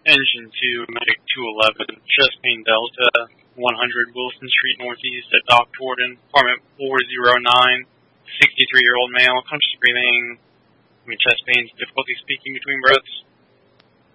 Engine 2, Medic 211, chest pain Delta, 100 Wilson Street Northeast at Dock Jordan, apartment 409, 63-year-old male, conscious breathing, chest pains, difficulty speaking between breaths.